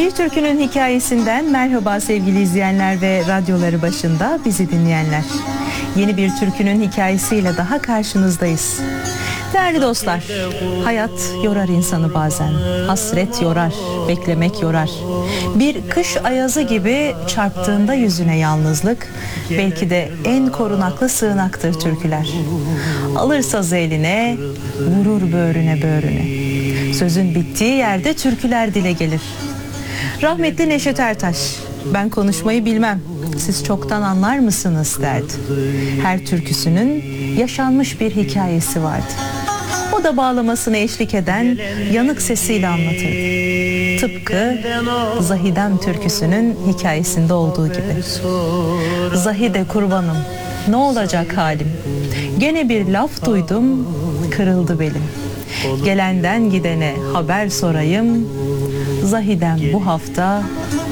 Bir türkünün hikayesinden merhaba sevgili izleyenler ve radyoları başında bizi dinleyenler. Yeni bir türkünün hikayesiyle daha karşınızdayız. Değerli dostlar, hayat yorar insanı bazen. Hasret yorar, beklemek yorar. Bir kış ayazı gibi çarptığında yüzüne yalnızlık, belki de en korunaklı sığınaktır türküler. Alır sazı eline, vurur böğrüne böğrüne. Sözün bittiği yerde türküler dile gelir. Rahmetli Neşet Ertaş, ben konuşmayı bilmem, siz çoktan anlar mısınız derdi. Her türküsünün yaşanmış bir hikayesi vardı. O da bağlamasına eşlik eden yanık sesiyle anlatırdı. Tıpkı Zahidem türküsünün hikayesinde olduğu gibi. Zahide kurbanım, ne olacak halim? Gene bir laf duydum, kırıldı belim. Gelenden gidene haber sorayım. Zahidem bu hafta